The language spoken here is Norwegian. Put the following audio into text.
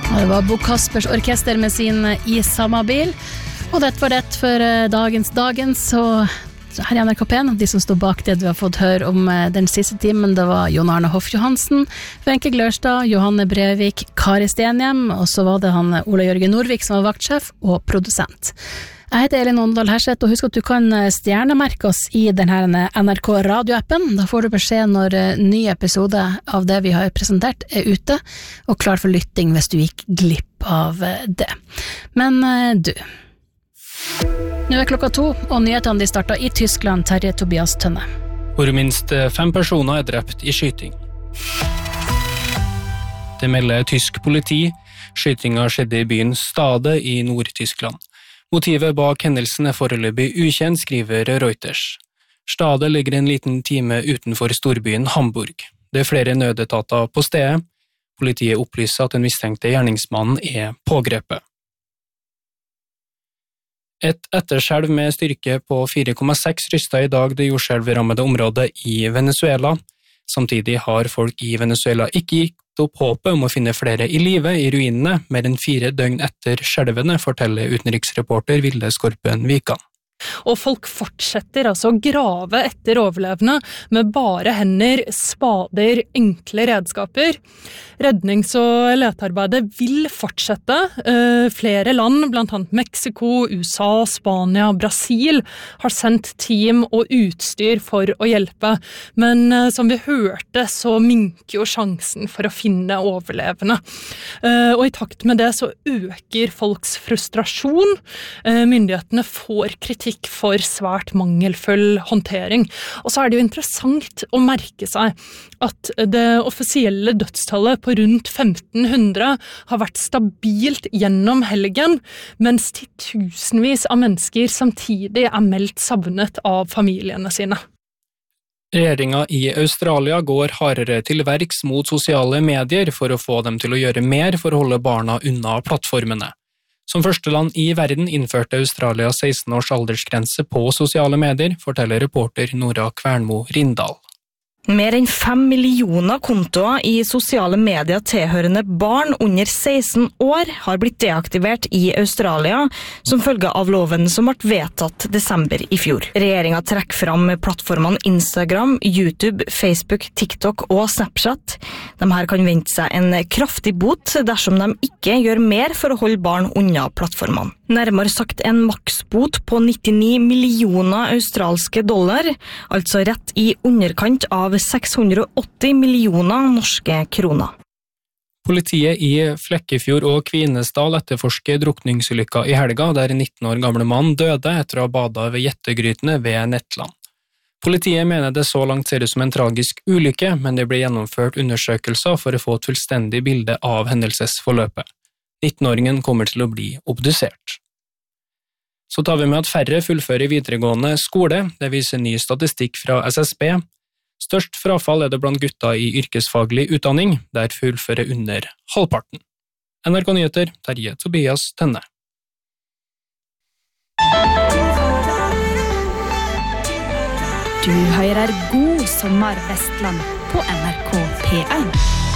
Det var Bo Kaspers orkester med sin I samme bil. Og dette var det for dagens, så her I NRK P1, de som stod bak det du har fått høre om den siste timen, det var Jon Arne Hoff Johansen, Wenche Glørstad, Johanne Brevik, Kari Stenhjem, og så var det han Ola Jørgen Norvik som var vaktsjef og produsent. Jeg heter Elin Åndal Herseth, og husk at du kan stjernemerke oss I denne NRK radioappen. Da får du beskjed når ny episode av det vi har presentert ute, og klar for lytting hvis du gikk glipp av det. Men du, nå klokka 2, og nyhetene de startet I Tyskland, Terje Tobias Tønne. Hvor minst 5 personer drept I skyting. Det melder tysk politi. Skytinga skjedde I byen Stade I Nord-Tyskland. Motivet bak hendelsen foreløpig ukjent, skriver Reuters. Stade ligger en liten time utenfor storbyen Hamburg. Det flere nødetater på stedet. Politiet opplyser at den mistenkte gjerningsmannen pågrepet. Et etterskjelv med styrke på 4,6 rystet I dag det jordskjelvrammede området I Venezuela. Samtidig har folk I Venezuela ikke gitt opp håpet om å finne flere I live I ruinene, mer enn 4 døgn etter skjelvene, forteller utenriksreporter Vilde Skorpen Vikan. Og folk fortsetter altså å grave etter overlevende med bare hender, spader, enkle redskaper. Rednings- og letearbeidet vil fortsette. Flere land, blant annet Mexico, USA, Spania, Brasil, har sendt team og utstyr for å hjelpe. Men som vi hørte, så minker jo sjansen for å finne overlevende. Og I takt med det så øker folks frustrasjon. Myndighetene får kritikk for svært mangelfull håndtering. Og så det jo interessant å merke seg at det offisielle dødstallet på rundt 1500 har vært stabilt gjennom helgen, mens titusenvis av mennesker samtidig meldt savnet av familiene sine. Regjeringen I Australia går hardere til verks mot sosiale medier for å få dem til å gjøre mer for å holde barna unna plattformene. Som første land I verden innførte Australia 16 års aldersgrense på sosiale medier, forteller reporter Nora Kvernmo Rindal. Mer enn 5 millioner kontoer I sosiale medier tilhørende barn under 16 år har blitt deaktivert I Australia som følge av loven som ble vedtatt desember I fjor. Regjeringen trekker fram plattformene Instagram, YouTube, Facebook, TikTok og Snapchat. De her kan vente seg en kraftig bot dersom de ikke gjør mer for å holde barn unna plattformene. Nærmere sagt en maksbot på 99 millioner australske dollar, altså rett I underkant av 680 millioner norske kroner. Politiet I Flekkefjord og Kvinesdal etterforsker drukningsulykker I helga, der en 19 år gamle mann døde etter å ha badet ved Jettegrytene ved Nettland. Politiet mener det så langt ser ut som en tragisk ulykke, men det ble gjennomført undersøkelser for å få et fullstendig bilde av hendelsesforløpet. 19-åringen kommer til å bli obdusert. Så tar vi med at færre fullfører videregående skole, det viser ny statistikk fra SSB. Størst frafall det blant gutta I yrkesfaglig utdanning, der fullfører under halvparten. NRK Nyheter, Terje Tobias Tønne. Du hører God sommer Vestland på NRK P1.